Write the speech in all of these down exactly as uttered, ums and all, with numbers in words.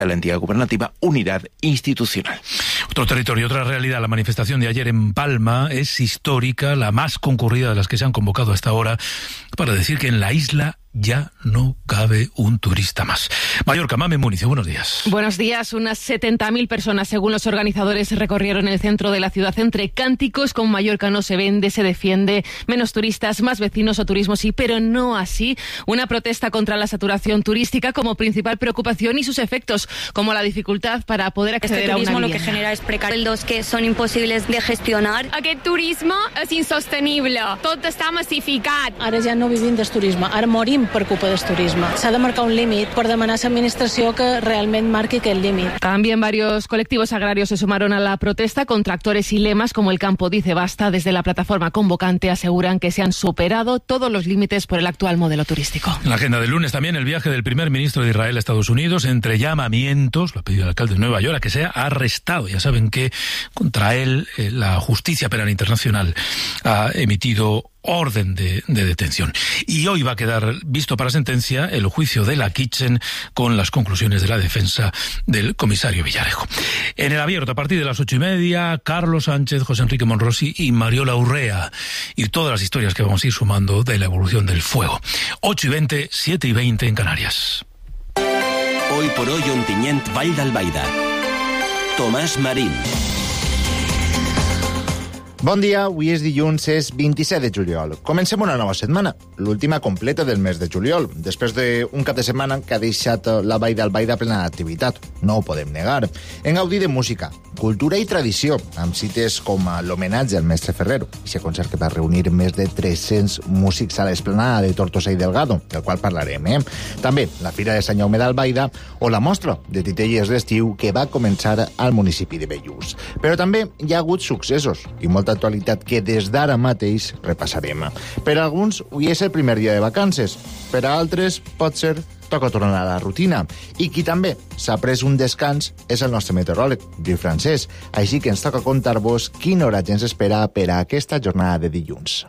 la entidad gubernativa Unidad Institucional. Otro territorio, otra realidad. La manifestación de ayer en Palma es histórica, la más concurrida de las que se han convocado hasta ahora, para decir que en la isla ya no cabe un turista más. Mallorca, Mame Municio, buenos días. Buenos días. Unas setenta mil personas, según los organizadores, recorrieron el centro de la ciudad entre cánticos con Mallorca no se vende, se defiende, menos turistas, más vecinos o turismo sí, pero no así. Una protesta contra la saturación turística como principal preocupación y sus efectos, como la dificultad para poder acceder este a una turismo vivienda. Lo que genera es precarios que son imposibles de gestionar. Aquest turisme és insostenible. Tot està massificat. Ara ja no vivim del turisme, ara morim per culpa del turisme. S'ha de marcar un límit per demanar a l'administració que realment marqui aquest límit. También varios colectivos agrarios se sumaron a la protesta con tractores y lemas como el Campo Dice Basta. Desde la plataforma convocante aseguran que se han superado todos los límites por el actual modelo turístico. En la agenda del lunes también el viaje del primer ministro de Israel a Estados Unidos, entre llamamientos, lo ha pedido el alcalde de Nueva York, a que sea arrestado. Ya saben que contra él eh, la Justicia Penal Internacional ha emitido orden de, de detención. Y hoy va a quedar visto para sentencia el juicio de la Kitchen con las conclusiones de la defensa del comisario Villarejo. En el abierto, a partir de las ocho y media, Carlos Sánchez, José Enrique Monrosi y Mariola Urrea. Y todas las historias que vamos a ir sumando de la evolución del fuego. ocho y veinte, siete y veinte en Canarias. Hoy por hoy, Ontinyent, Vall d'Albaida. Tomàs Marín. Bon dia, avui és dilluns, és vint-i-set de juliol. Comencem una nova setmana, l'última completa del mes de juliol, després d'un cap de setmana que ha deixat la Vall d'Albaida plena d'activitat. No ho podem negar. En gaudi de música, cultura i tradició, amb cites com l'homenatge al mestre Ferrero, aquest concert que va reunir més de tres-cents músics a l'esplanada de Tortosa i Delgado, del qual parlarem, eh? També la Fira de Sant Jaume d'Albaida o la mostra de titelles d'estiu que va començar al municipi de Bellús. Però també hi ha hagut successos i molta actualitat que des d'ara mateix repassarem. Per a alguns, avui és el primer dia de vacances. Per a altres, pot ser toca tornar a la rutina. I qui també s'ha pres un descans és el nostre meteoròleg, Lluís Francesc. Així que ens toca contar-vos quin horatge ens espera per a aquesta jornada de dilluns.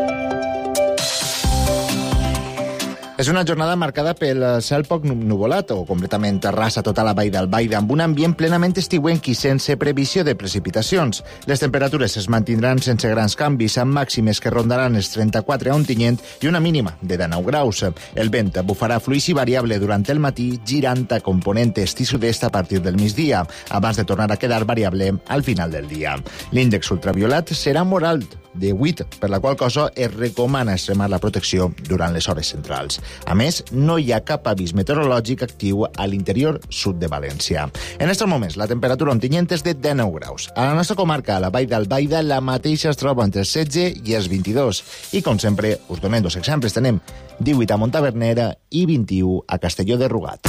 És una jornada marcada pel cel poc nuvolat o completament rasa tota la Vall d'Albaida, amb un ambient plenament estiuenc i sense previsió de precipitacions. Les temperatures es mantindran sense grans canvis, amb màximes que rondaran els trenta-quatre a Ontinyent i una mínima de dinou graus. El vent bufarà fluix i variable durant el matí, girant a component est i sud-est a partir del migdia, abans de tornar a quedar variable al final del dia. L'índex ultraviolat serà molt alt, de vuit, per la qual cosa es recomana extremar la protecció durant les hores centrals. A més, no hi ha cap avís meteorològic actiu a l'interior sud de València. En aquests moments, la temperatura a Ontinyent és de dinou graus. A la nostra comarca, a la Vall d'Albaida, la mateixa es troba entre els setze i els vint-i-dos. I, com sempre, us donem dos exemples. Tenem divuit a Montavernera i vint-i-u a Castelló de Rugat.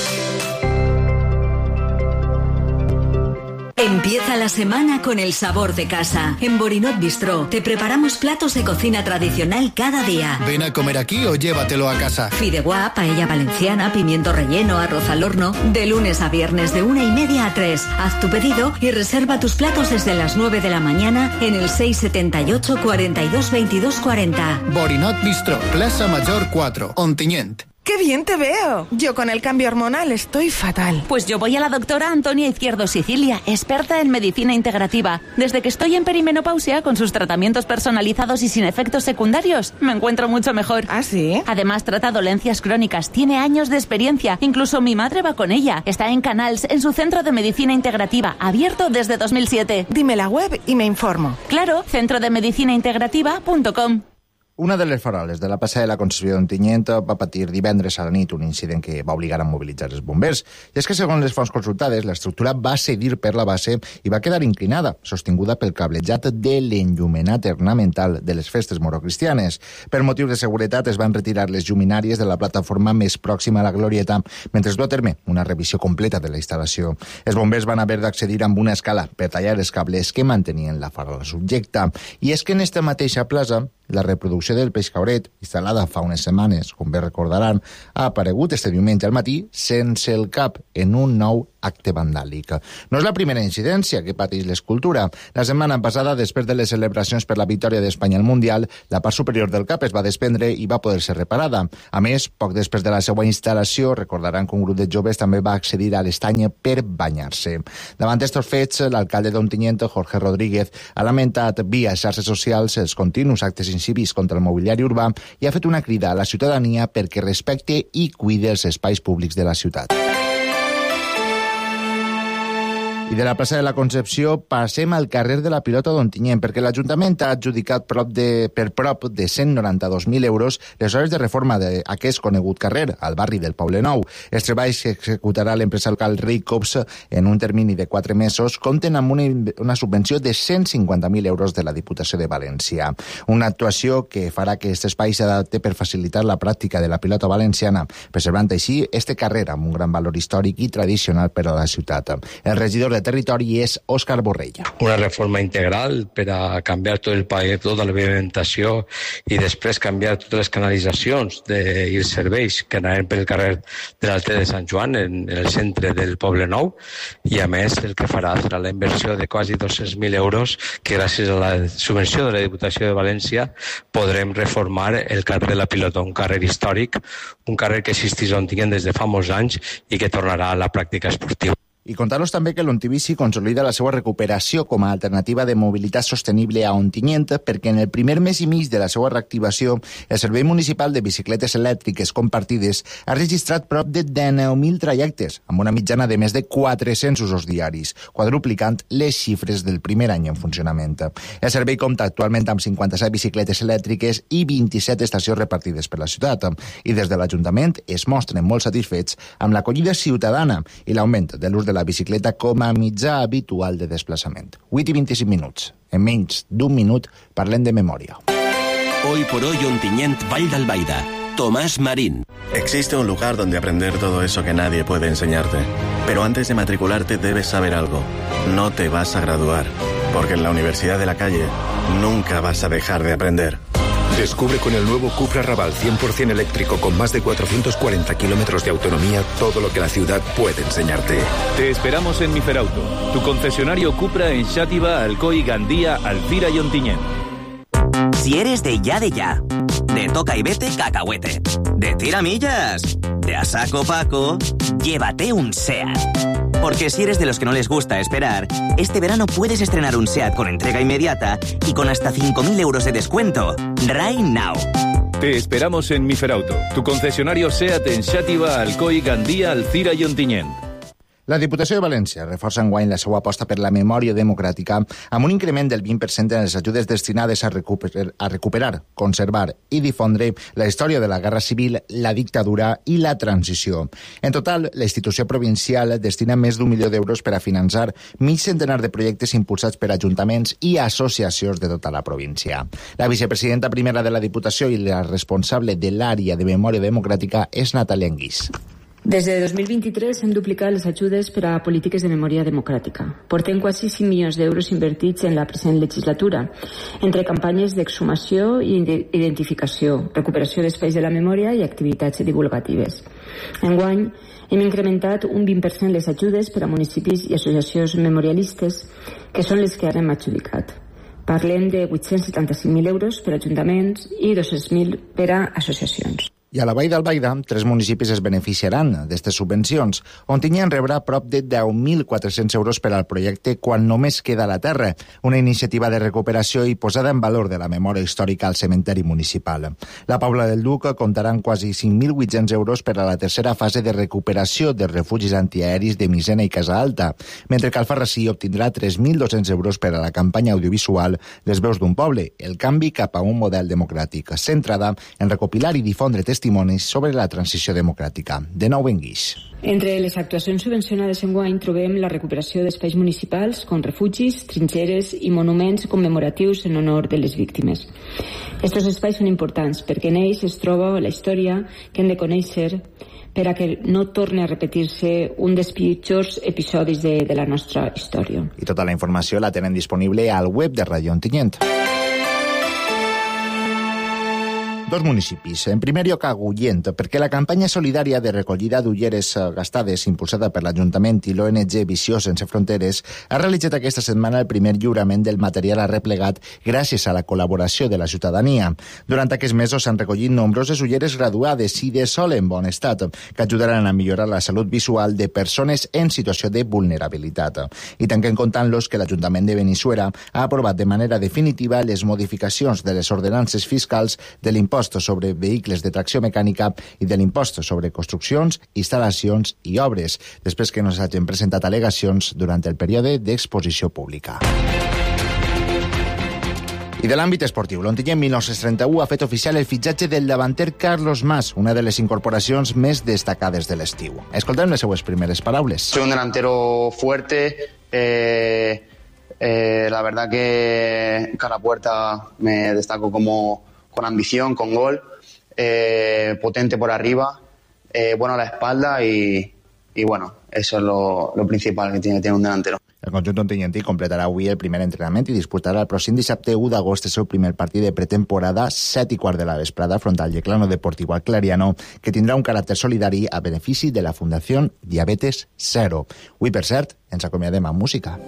Empieza la semana con el sabor de casa. En Borinot Bistró te preparamos platos de cocina tradicional cada día. Ven a comer aquí o llévatelo a casa. Fideuá, paella valenciana, pimiento relleno, arroz al horno. De lunes a viernes de una y media a tres. Haz tu pedido y reserva tus platos desde las nueve de la mañana en el seis setenta y ocho, cuarenta y dos, veintidós, cuarenta. Borinot Bistró, Plaza Mayor cuatro, Ontinyent. ¡Qué bien te veo! Yo con el cambio hormonal estoy fatal. Pues yo voy a la doctora Antonia Izquierdo Sicilia, experta en medicina integrativa. Desde que estoy en perimenopausia, con sus tratamientos personalizados y sin efectos secundarios, me encuentro mucho mejor. ¿Ah, sí? Además, trata dolencias crónicas, tiene años de experiencia. Incluso mi madre va con ella. Está en Canals, en su centro de medicina integrativa, abierto desde dos mil siete. Dime la web y me informo. Claro, centro de medicina integrativa punto com. Una de les faroles de la plaça de la Concepció d'Ontinyent va patir divendres a la nit un incident que va obligar a mobilitzar els bombers. I és que, segons les fonts consultades, l'estructura va cedir per la base i va quedar inclinada, sostinguda pel cablejat de l'enllumenat ornamental de les festes morocristianes. Per motius de seguretat es van retirar les lluminàries de la plataforma més pròxima a la glorieta, mentre es du a terme una revisió completa de la instal·lació. Els bombers van haver d'accedir amb una escala per tallar els cables que mantenien la farola subjecta. I és que en esta mateixa plaça, la reproducció del peix cauret, instal·lada fa unes setmanes, com bé recordaran, ha aparegut este diumenge al matí sense el cap en un nou acte vandàlic. No és la primera incidència que pateix l'escultura. La setmana passada, després de les celebracions per la victòria d'Espanya al Mundial, la part superior del cap es va desprendre i va poder ser reparada. A més, poc després de la seva instal·lació, recordaran que un grup de joves també va accedir a l'estany per banyar-se. Davant d'estos fets, l'alcalde d'Ontinyent, Jorge Rodríguez, ha lamentat via xarxes socials els continus actes incívics contra el mobiliari urbà i ha fet una crida a la ciutadania perquè respecte i cuide els espais públics de la ciutat. I de la plaça de la Concepció passem al carrer de la Pilota d'Ontinyent, perquè l'Ajuntament ha adjudicat prop de, per prop de cent noranta-dos mil euros les hores de reforma d'aquest conegut carrer, al barri del Poble Nou. Els treballs que executarà l'empresa local Ricops en un termini de quatre mesos compten amb una, una subvenció de cent cinquanta mil euros de la Diputació de València. Una actuació que farà que aquest espai s'adapte per facilitar la pràctica de la pilota valenciana, preservant així este carrer amb un gran valor històric i tradicional per a la ciutat. El regidor de territori és Òscar Borrella. Una reforma integral per a canviar tot el país, tota la pavimentació i després canviar totes les canalitzacions de, i els serveis que anaven pel carrer de l'Alter de Sant Joan en, en el centre del Poble Nou, i a més el que farà serà la inversió de quasi dos-cents mil euros que gràcies a la subvenció de la Diputació de València podrem reformar el carrer de la Pilota, un carrer històric, un carrer que existís a Ontinyent des de fa molts anys i que tornarà a la pràctica esportiva. I contar-los també que l'Ontibici consolida la seva recuperació com a alternativa de mobilitat sostenible a Ontinyent, perquè en el primer mes i mig de la seva reactivació, el Servei Municipal de Bicicletes Elèctriques Compartides ha registrat prop de dinou mil trajectes, amb una mitjana de més de quatre-cents usos diaris, quadruplicant les xifres del primer any en funcionament. El servei compta actualment amb cinquanta-set bicicletes elèctriques i vint-i-set estacions repartides per la ciutat, i des de l'Ajuntament es mostren molt satisfets amb l'acollida ciutadana i l'augment de l'ús de la bicicleta com a mitjà habitual de desplaçament. vuit i vint-i-cinc minuts. En menys d'un minut parlem de memòria. Hoy por hoy Ontinyent, Vall d'Albaida. Tomás Marín. Existe un lugar donde aprender todo eso que nadie puede enseñarte. Pero antes de matricularte debes saber algo. No te vas a graduar, porque en la Universidad de la Calle nunca vas a dejar de aprender. Descubre con el nuevo Cupra Raval cien por ciento eléctrico con más de cuatrocientos cuarenta kilómetros de autonomía todo lo que la ciudad puede enseñarte. Te esperamos en Miferauto, tu concesionario Cupra en Xàtiva, Alcoi, Gandía, Alfira y Ontinyent. Si eres de ya de ya, de toca y vete cacahuete, de tiramillas, de a saco paco, llévate un SEAT. Porque si eres de los que no les gusta esperar, este verano puedes estrenar un SEAT con entrega inmediata y con hasta cinco mil euros de descuento. Right now. Te esperamos en Miferauto, tu concesionario SEAT en Xàtiva, Alcoi, Gandía, Alcira i Ontinyent. La Diputació de València reforça enguany la seva aposta per la memòria democràtica amb un increment del vint per cent en les ajudes destinades a recuperar, a recuperar, conservar i difondre la història de la Guerra Civil, la dictadura i la transició. En total, la institució provincial destina més d'un milió d'euros per a finançar mig centenar de projectes impulsats per ajuntaments i associacions de tota la província. La vicepresidenta primera de la Diputació i la responsable de l'àrea de memòria democràtica és Natàlia Anguís. Des de dos mil vint-i-tres hem duplicat les ajudes per a polítiques de memòria democràtica. Portem quasi cinc milions d'euros invertits en la present legislatura, entre campanyes d'exhumació i identificació, recuperació d'espais de la memòria i activitats divulgatives. Enguany hem incrementat un vint per cent les ajudes per a municipis i associacions memorialistes, que són les que ara hem adjudicat. Parlem de vuit-cents setanta-cinc mil euros per a ajuntaments i dos-cents mil per a associacions. I a la Vall d'Albaida, tres municipis es beneficiaran d'aquestes subvencions. Ontinyent rebrà prop de deu mil quatre-cents euros per al projecte Quan només queda la terra, una iniciativa de recuperació i posada en valor de la memòria històrica al cementeri municipal. La Pobla del Duc comptarà amb quasi cinc mil vuit-cents euros per a la tercera fase de recuperació dels refugis antiaeris de Misena i Casa Alta, mentre que Alfarrasí obtindrà tres mil dos-cents euros per a la campanya audiovisual Les veus d'un poble, el canvi cap a un model democràtic, centrada en recopilar i difondre testimonis sobre la transició democràtica. De nou en Guix. Entre les actuacions subvencionades enguany trobem la recuperació d'espais municipals com refugis, trinxeres i monuments commemoratius en honor de les víctimes. Estos espais són importants perquè en ells es troba la història que hem de conèixer per a que no torni a repetir-se un dels pitjors episodis de, de la nostra història. I tota la informació la tenen disponible al web de Ràdio Ontinyent. Dos municipis. En primer lloc, a Agullent, perquè la campanya solidària de recollida d'ulleres gastades impulsada per l'Ajuntament i l'O N G Visió Sense Fronteres ha realitzat aquesta setmana el primer lliurament del material arreplegat gràcies a la col·laboració de la ciutadania. Durant aquests mesos s'han recollit nombroses ulleres graduades i de sol en bon estat, que ajudaran a millorar la salut visual de persones en situació de vulnerabilitat. I tanquen comptant-los que l'Ajuntament de Benissuera ha aprovat de manera definitiva les modificacions de les ordenances fiscals de l'impost sobre vehicles de tracció mecànica i de l'impost sobre construccions, instal·lacions i obres, després que no s'hagin presentat al·legacions durant el període d'exposició pública. I de l'àmbit esportiu, l'Ontinyent mil nou-cents trenta-u ha fet oficial el fitxatge del davanter Carlos Mas, una de les incorporacions més destacades de l'estiu. Escoltem les seues primeres paraules. Soy un delantero fuerte, eh, eh, la verdad que cara a puerta me destaco como con ambición, con gol, eh, potente por arriba, eh, bueno a la espalda y, y bueno, eso es lo, lo principal que tiene, tiene un delantero. El conjunt ontinyentí completarà avui el primer entrenament i disputarà el pròxim dissabte u d'agost el seu primer partit de pretemporada, set i quart de la vesprada, front al Yeclano Deportivo al Clariano, que tindrà un caràcter solidari a benefici de la Fundació Diabetes Zero. Avui, per cert, ens acomiadem amb música.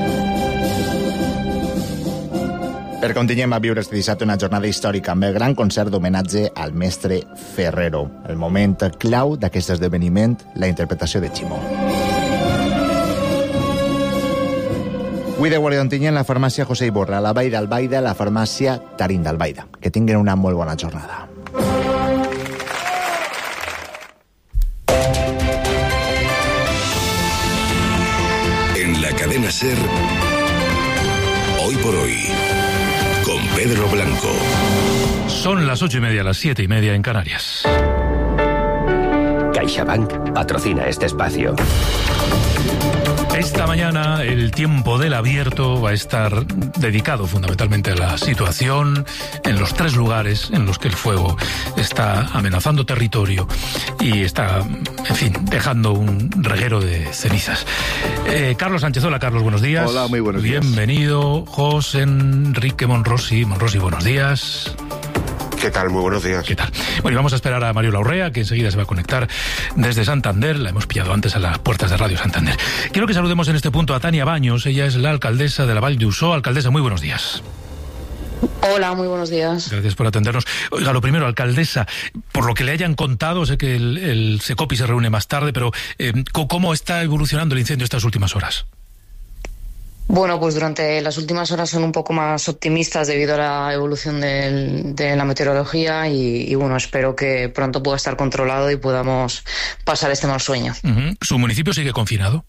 Perquè continuem a viure este dissabte una jornada històrica amb el gran concert d'homenatge al mestre Ferrero. El moment clau d'aquest esdeveniment, la interpretació de Ximó. Avui de Guàrdia d'Ontinyent, la farmàcia José Iborra, la Vall d'Albaida, la farmàcia Tarín d'Albaida. Que tinguin una molt bona jornada. En la cadena SER, Hoy por Hoy, con Pedro Blanco. Son las ocho y media, las siete y media en Canarias. CaixaBank patrocina este espacio. Esta mañana el tiempo del abierto va a estar dedicado fundamentalmente a la situación en los tres lugares en los que el fuego está amenazando territorio y está, en fin, dejando un reguero de cenizas. Eh, Carlos Sánchez, hola Carlos, buenos días. Hola, muy buenos días. Bienvenido. José Enrique Monrosi, Monrosi, buenos días. ¿Qué tal? Muy buenos días. ¿Qué tal? Bueno, y vamos a esperar a Mario Laurrea, que enseguida se va a conectar desde Santander. La hemos pillado antes a las puertas de Radio Santander. Quiero que saludemos en este punto a Tania Baños. Ella es la alcaldesa de la Vall d'Uixó. Alcaldesa, muy buenos días. Hola, muy buenos días. Gracias por atendernos. Oiga, lo primero, alcaldesa, por lo que le hayan contado, sé que el, el Secopi se reúne más tarde, pero eh, ¿cómo está evolucionando el incendio estas últimas horas? Bueno, pues durante las últimas horas son un poco más optimistas debido a la evolución del, de la meteorología y, y bueno, espero que pronto pueda estar controlado y podamos pasar este mal sueño. Uh-huh. ¿Su municipio sigue confinado?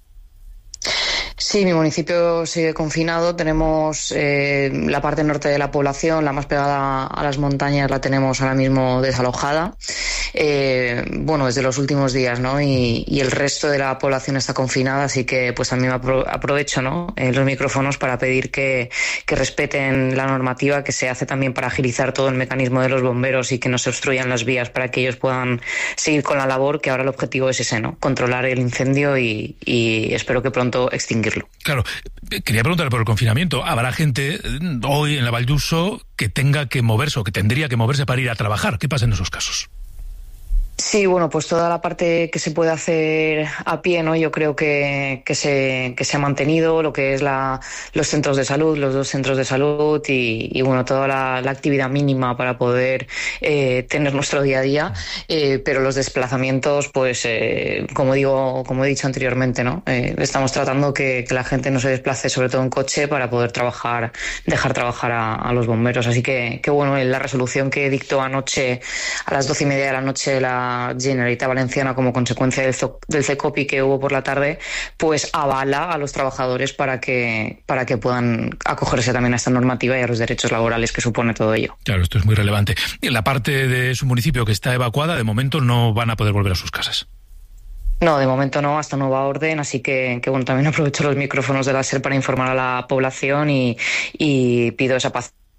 Sí, mi municipio sigue confinado. Tenemos eh, la parte norte de la población, la más pegada a las montañas, la tenemos ahora mismo desalojada. Eh, bueno, desde los últimos días, ¿no? Y, y el resto de la población está confinada, así que pues también apro- aprovecho, ¿no? Eh, los micrófonos para pedir que, que respeten la normativa, que se hace también para agilizar todo el mecanismo de los bomberos y que no se obstruyan las vías para que ellos puedan seguir con la labor, que ahora el objetivo es ese, ¿no? Controlar el incendio y, y espero que pronto extinguirlo. Claro, quería preguntar por el confinamiento. ¿Habrá gente hoy en la Vall d'Uixó que tenga que moverse o que tendría que moverse para ir a trabajar? ¿Qué pasa en esos casos? Sí, bueno, pues toda la parte que se puede hacer a pie, ¿no? Yo creo que, que, se, que se ha mantenido, lo que es la, los centros de salud, los dos centros de salud y, y bueno, toda la, la actividad mínima para poder eh, tener nuestro día a día, eh, pero los desplazamientos, pues, eh, como digo, como he dicho anteriormente, ¿no? Eh, estamos tratando que, que la gente no se desplace, sobre todo en coche, para poder trabajar, dejar trabajar a, a los bomberos. Así que, que bueno, la resolución que dictó anoche a las doce y media de la noche la Generalitat Valenciana como consecuencia del, del Secopi que hubo por la tarde, pues avala a los trabajadores para que, para que puedan acogerse también a esta normativa y a los derechos laborales que supone todo ello. Claro, esto es muy relevante. En la parte de su municipio que está evacuada, de momento no van a poder volver a sus casas. No, de momento no, hasta nueva orden, así que, que bueno, también aprovecho los micrófonos de la SER para informar a la población y, y pido esa paz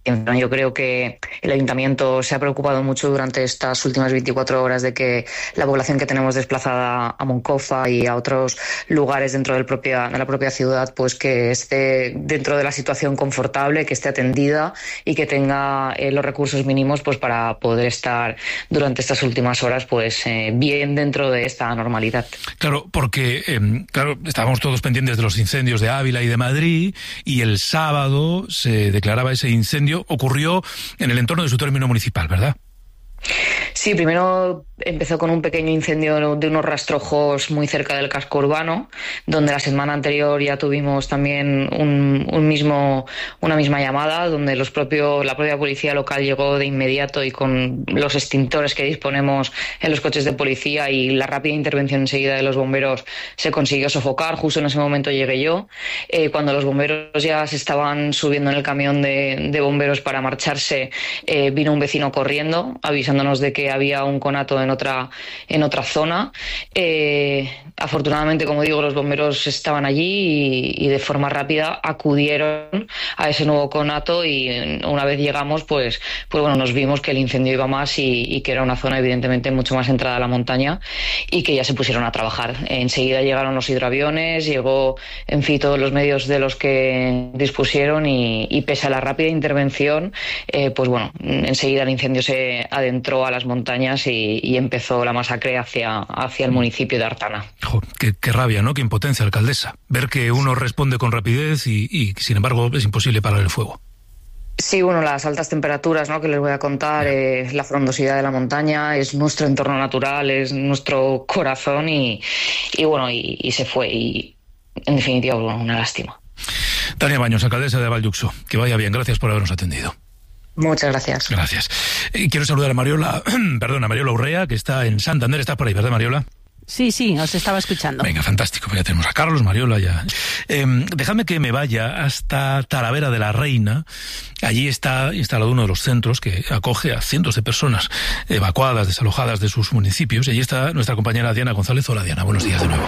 Yo creo que el Ayuntamiento se ha preocupado mucho durante estas últimas veinticuatro horas de que la población que tenemos desplazada a Moncofa y a otros lugares dentro del propia, de la propia ciudad, pues que esté dentro de la situación confortable, que esté atendida y que tenga eh, los recursos mínimos pues para poder estar durante estas últimas horas pues eh, bien dentro de esta normalidad. Claro, porque eh, claro, estábamos todos pendientes de los incendios de Ávila y de Madrid, y el sábado se declaraba ese incendio. Ocurrió en el entorno de su término municipal, ¿verdad? Sí, primero empezó con un pequeño incendio de unos rastrojos muy cerca del casco urbano, donde la semana anterior ya tuvimos también un, un mismo, una misma llamada, donde los propios, la propia policía local llegó de inmediato y con los extintores que disponemos en los coches de policía y la rápida intervención enseguida de los bomberos se consiguió sofocar. Justo en ese momento llegué yo. Eh, cuando los bomberos ya se estaban subiendo en el camión de, de bomberos para marcharse, eh, vino un vecino corriendo, avisándonos de que había un conato en otra en otra zona. Eh, afortunadamente, como digo, los bomberos estaban allí y, y de forma rápida acudieron a ese nuevo conato, y una vez llegamos, pues, pues bueno, nos vimos que el incendio iba más y, y que era una zona evidentemente mucho más entrada a la montaña, y que ya se pusieron a trabajar. Enseguida llegaron los hidroaviones, llegó, en fin, todos los medios de los que dispusieron, y, y pese a la rápida intervención, eh, pues bueno, enseguida el incendio se adentró a las montañas y, y empezó la masacre hacia, hacia el municipio de Artana. Jo, qué, qué rabia, ¿no? Qué impotencia, alcaldesa. Ver que uno responde con rapidez y, y sin embargo es imposible parar el fuego. Sí, bueno, las altas temperaturas, ¿no?, que les voy a contar, eh, la frondosidad de la montaña, es nuestro entorno natural, es nuestro corazón y, y bueno, y, y se fue. Y en definitiva, bueno, una lástima. Tania Baños, alcaldesa de Valldexó, que vaya bien. Gracias por habernos atendido. Muchas gracias. Gracias. Y quiero saludar a Mariola, perdón, a Mariola Urrea, que está en Santander. ¿Estás por ahí, verdad, Mariola? Sí, sí, os estaba escuchando. Venga, fantástico. Ya tenemos a Carlos, Mariola ya. Eh, dejadme que me vaya hasta Talavera de la Reina. Allí está instalado uno de los centros que acoge a cientos de personas evacuadas, desalojadas de sus municipios. Y allí está nuestra compañera Diana González. Hola, Diana, buenos días de nuevo.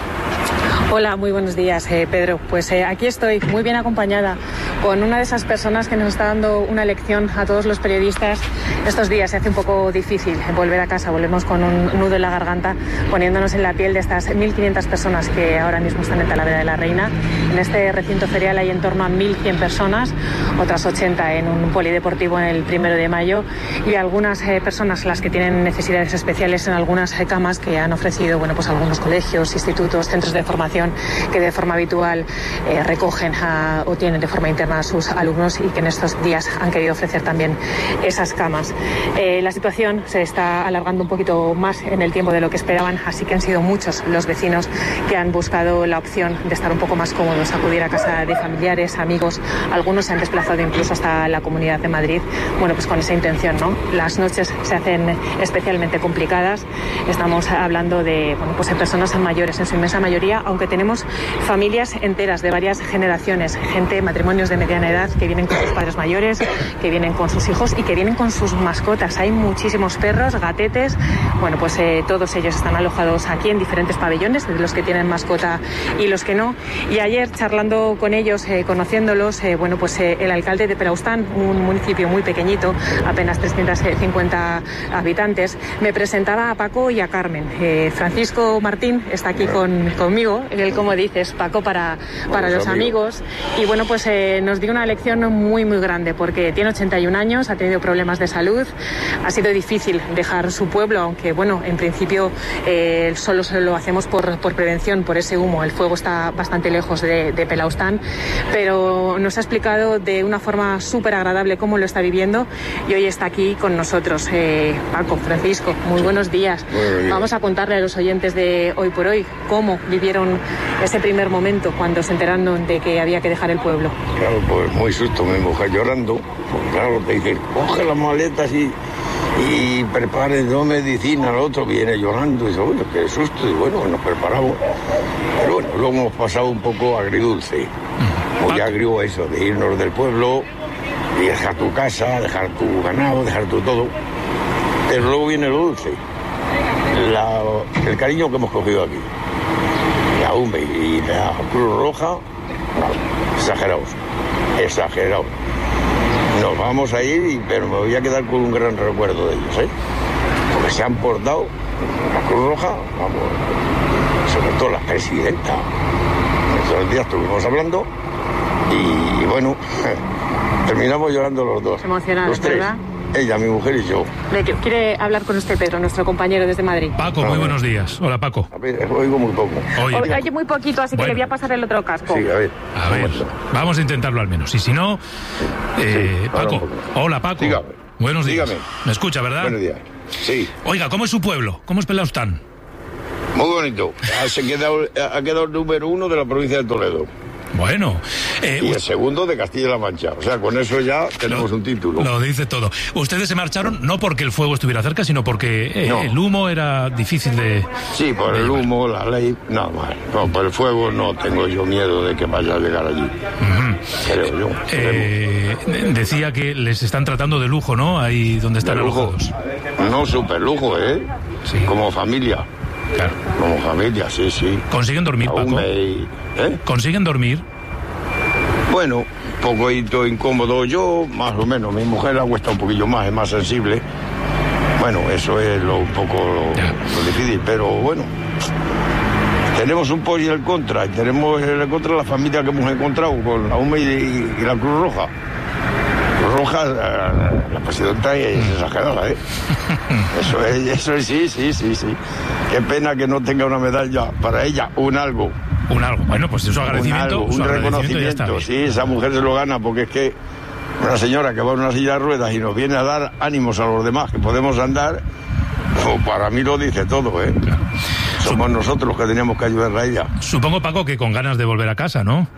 Hola, muy buenos días, eh, Pedro. Pues eh, aquí estoy, muy bien acompañada, con una de esas personas que nos está dando una lección a todos los periodistas estos días. Se hace un poco difícil volver a casa, volvemos con un nudo en la garganta, poniéndonos en la piel de estas mil quinientas personas que ahora mismo están en Talavera de la Reina. En este recinto ferial hay en torno a mil cien personas, otras ochenta en un polideportivo en el primero de mayo, y algunas eh, personas, las que tienen necesidades especiales, en algunas eh, camas que han ofrecido, bueno, pues algunos colegios, institutos, centros de formación que de forma habitual eh, recogen a, o tienen de forma interna a sus alumnos, y que en estos días han querido ofrecer también esas camas. Eh, la situación se está alargando un poquito más en el tiempo de lo que esperaban, así que han sido muchos los vecinos que han buscado la opción de estar un poco más cómodos, acudir a casa de familiares, amigos. Algunos se han desplazado incluso hasta la Comunidad de Madrid, bueno, pues con esa intención, ¿no? Las noches se hacen especialmente complicadas. Estamos hablando de, bueno, pues de personas mayores en su inmensa mayoría, aunque tenemos familias enteras de varias generaciones, gente, matrimonios de mediana edad que vienen con sus padres mayores, que vienen con sus hijos y que vienen con sus mascotas. Hay muchísimos perros, gatetes, bueno, pues eh, todos ellos están alojados aquí en diferentes pabellones, de los que tienen mascota y los que no. Y ayer, charlando con ellos, eh, conociéndolos, eh, bueno, pues eh, el alcalde de Pelaustán, un municipio muy pequeñito, apenas trescientos cincuenta habitantes, me presentaba a Paco y a Carmen. Eh, Francisco Martín está aquí con, conmigo, él, como dices, Paco, para, para los amigos. Y bueno, pues eh, nos dio una lección muy, muy grande, porque tiene ochenta y un años, ha tenido problemas de salud, ha sido difícil dejar su pueblo, aunque bueno, en principio eh, solo se lo hacemos por, por prevención, por ese humo. El fuego está bastante lejos de, de Pelaustán, pero nos ha explicado de una forma súper agradable cómo lo está viviendo, y hoy está aquí con nosotros. Eh, Paco, Francisco, muy buenos días. Buenos días. Vamos a contarle a los oyentes de Hoy por Hoy cómo vivieron ese primer momento cuando se enteraron de que había que dejar el pueblo. Claro, pues muy susto, mi mujer llorando. Pues claro, te dice, coge las maletas y, y prepare dos medicinas, el otro viene llorando, y dice, oye, qué susto, y bueno, nos preparamos. Pero bueno, luego hemos pasado un poco agridulce, muy agrio eso, de irnos del pueblo, y dejar tu casa, dejar tu ganado, dejar tu todo. Pero luego viene lo dulce, la, el cariño que hemos cogido aquí. La U M E y la Cruz Roja, no, exagerados, exagerados. nos vamos a ir, y, pero me voy a quedar con un gran recuerdo de ellos, ¿eh? Porque se han portado, la Cruz Roja, vamos, sobre todo la presidenta. Todos los días estuvimos hablando y, bueno, terminamos llorando los dos. Emocionados, los tres. ¿verdad? Ella, mi mujer y yo. Quiere hablar con usted, Pedro, nuestro compañero desde Madrid. Paco, muy buenos días. Hola, Paco. A ver, oigo muy poco. Oye, Oye, oye muy poquito, así bueno. que le voy a pasar el otro casco. Sí, a ver. A ver, vamos a intentarlo al menos. Y si no, eh, Sí, Paco. Hola, Paco. Dígame. Buenos días. Dígame. ¿Me escucha, verdad? Buenos días. Sí. Oiga, ¿cómo es su pueblo? ¿Cómo es Pelaustán? Muy bonito. Ha, se quedado, ha quedado el número uno de la provincia de Toledo. Bueno. Eh, y el segundo de Castilla-La Mancha. O sea, con eso ya tenemos lo, un título. Lo dice todo. Ustedes se marcharon no porque el fuego estuviera cerca, sino porque eh, No. el humo era difícil de... Sí, por de el llevar. humo, la ley, nada más. No, por el fuego no tengo yo miedo de que vaya a llegar allí. Uh-huh. Creo yo. Eh, decía que les están tratando de lujo, ¿no? Ahí donde están De lujo. alojados. No, super lujo, ¿eh? Sí. Como familia. Claro. Como familia, sí, sí. ¿Consiguen dormir, Aún Paco? me- ¿Eh? ¿Consiguen dormir? Bueno, un poquito incómodo yo, más o menos. Mi mujer la cuesta un poquillo más, es más sensible. Bueno, eso es lo, un poco lo, lo difícil, pero bueno. Tenemos un poco y el contra, y tenemos el contra la familia que hemos encontrado con la U M E y, y la Cruz Roja. Cruz Roja, la, la presidenta es exagerada, ¿eh? Eso es, eso es, sí, sí, sí, sí. Qué pena que no tenga una medalla para ella, un algo. Un algo. Bueno, pues su agradecimiento, Un, algo, su un agradecimiento ya está reconocimiento, bien. sí, esa mujer se lo gana porque es que una señora que va en una silla de ruedas y nos viene a dar ánimos a los demás que podemos andar, pues para mí lo dice todo, ¿eh? Claro. Somos nosotros los que teníamos que ayudar a ella. Supongo, Paco, que con ganas de volver a casa, ¿no?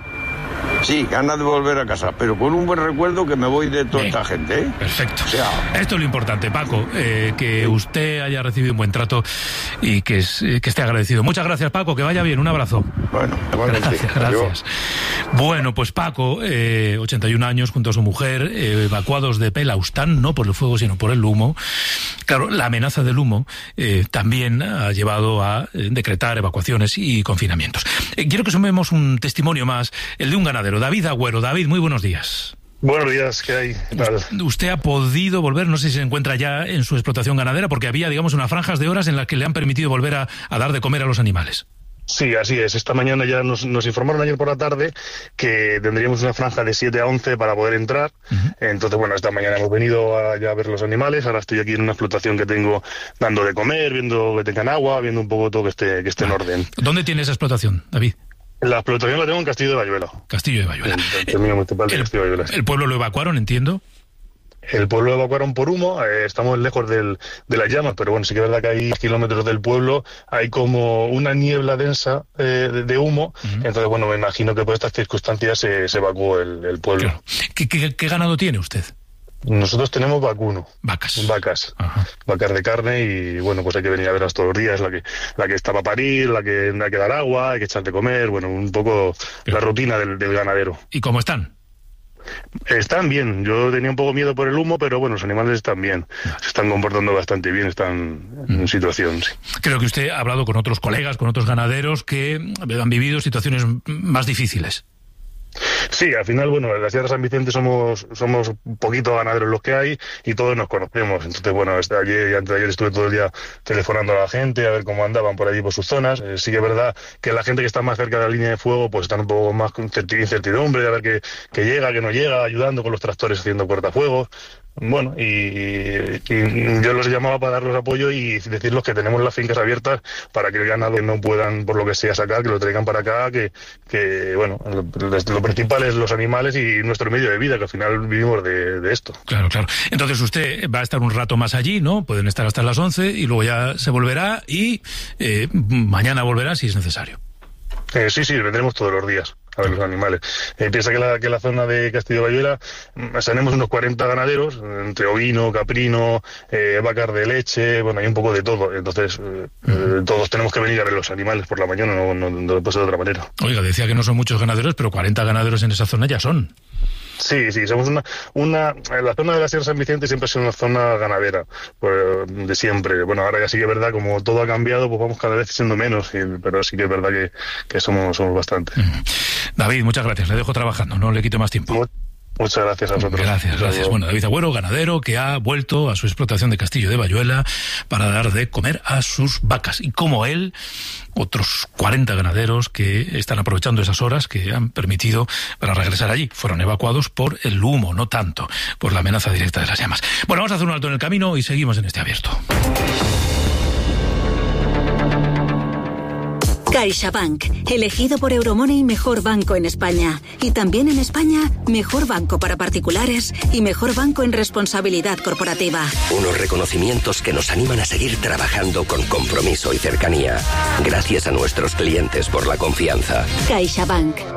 Sí, ganas de volver a casa, pero con un buen recuerdo que me voy de toda Bien. esta gente, ¿eh? Perfecto. O sea, Esto es lo importante, Paco, eh, que usted haya recibido un buen trato y que, es- eh, que esté agradecido. Muchas gracias, Paco, que vaya bien, un abrazo. bueno, igualmente. Gracias, gracias. Bueno, pues Paco, eh, ochenta y un años, junto a su mujer, eh, evacuados de Pelaustán, no por el fuego, sino por el humo. Claro, la amenaza del humo eh, también ha llevado a eh, decretar evacuaciones y confinamientos. Eh, quiero que sumemos un testimonio más, el de un ganadero, David Agüero. David, muy buenos días. Buenos días, ¿qué hay? ¿Qué tal? Usted ha podido volver, no sé si se encuentra ya en su explotación ganadera, porque había, digamos, unas franjas de horas en las que le han permitido volver a, a dar de comer a los animales. Sí, así es. Esta mañana ya nos, nos informaron ayer por la tarde que tendríamos una franja de siete a once para poder entrar. Uh-huh. Entonces, bueno, esta mañana hemos venido a, ya a ver los animales. Ahora estoy aquí en una explotación que tengo dando de comer, viendo que tengan agua, viendo un poco todo que esté, que esté en orden. ¿Dónde tiene esa explotación, David? La explotación la tengo en Castillo de Bayuela. Castillo de Bayuela. El, término municipal de el, Castillo de Bayuela. ¿El pueblo lo evacuaron, entiendo? El pueblo lo evacuaron por humo, eh, estamos lejos del, de las llamas, pero bueno, sí que es verdad que hay kilómetros del pueblo, hay como una niebla densa eh, de, de humo, uh-huh. Entonces bueno, me imagino que por estas circunstancias se, se evacuó el, el pueblo. Claro. ¿Qué, qué, ¿Qué ganado tiene usted? Nosotros tenemos vacuno. Vacas. Vacas. Ajá. Vacas de carne y bueno, pues hay que venir a verlas todos los días, la que la que está para parir, la que hay que dar agua, hay que echar de comer, bueno, un poco claro. La rutina del, del ganadero. ¿Y cómo están? Están bien, yo tenía un poco miedo por el humo, pero bueno, los animales están bien, se están comportando bastante bien, están en mm. situación, sí. Creo que usted ha hablado con otros colegas, con otros ganaderos que han vivido situaciones más difíciles. Sí, al final, bueno, en la Sierra de San Vicente somos somos poquitos ganaderos los que hay y todos nos conocemos. Entonces, bueno, ayer y antes de ayer estuve todo el día telefonando a la gente a ver cómo andaban por allí por sus zonas. Eh, sí que es verdad que la gente que está más cerca de la línea de fuego pues están un poco más con incertidumbre de a ver qué, qué llega, qué no llega, ayudando con los tractores haciendo cortafuegos. Bueno, y, y, y yo los llamaba para darles apoyo y decirles que tenemos las fincas abiertas para que el ganado no puedan, por lo que sea, sacar, que lo traigan para acá, que, que bueno, lo, lo principal es los animales y nuestro medio de vida, que al final vivimos de, de esto. Claro, claro. Entonces usted va a estar un rato más allí, ¿no? Pueden estar hasta las once y luego ya se volverá y eh, mañana volverá si es necesario. Eh, sí, sí, vendremos todos los días a ver los animales. Eh, piensa que la, que la zona de Castillo de Bayuela tenemos unos cuarenta ganaderos, entre ovino, caprino, eh, vacas de leche, bueno, hay un poco de todo. Entonces, eh, uh-huh. todos tenemos que venir a ver los animales por la mañana, no, no, no puede ser de otra manera. Oiga, decía que no son muchos ganaderos, pero cuarenta ganaderos en esa zona ya son. Sí, sí, somos una, una, la zona de la Sierra de San Vicente siempre ha sido una zona ganadera, pues, de siempre. Bueno, ahora ya sí que es verdad, como todo ha cambiado, pues vamos cada vez siendo menos, y, pero sí que es verdad que, que somos, somos bastante. Mm. David, muchas gracias, le dejo trabajando, no le quito más tiempo. Muchas gracias a vosotros. Gracias, gracias. Bueno, David Agüero, ganadero, que ha vuelto a su explotación de Castillo de Bayuela para dar de comer a sus vacas. Y como él, otros cuarenta ganaderos que están aprovechando esas horas que han permitido para regresar allí. Fueron evacuados por el humo, no tanto por la amenaza directa de las llamas. Bueno, vamos a hacer un alto en el camino y seguimos en este abierto. CaixaBank, elegido por Euromoney mejor banco en España. Y también en España, mejor banco para particulares y mejor banco en responsabilidad corporativa. Unos reconocimientos que nos animan a seguir trabajando con compromiso y cercanía. Gracias a nuestros clientes por la confianza. CaixaBank.